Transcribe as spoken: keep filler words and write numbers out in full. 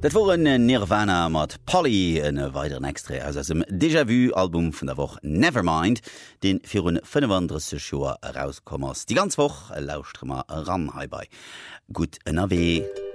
Dat war en Nirvana mat Polly en e weiteren Extra aus dem Déjà-vu-Album vun der Woch Nevermind, den fir hun fünfunddreißig Joer herauskommers. Die ganz Woch lauschtremer ran bei. Gut en A W.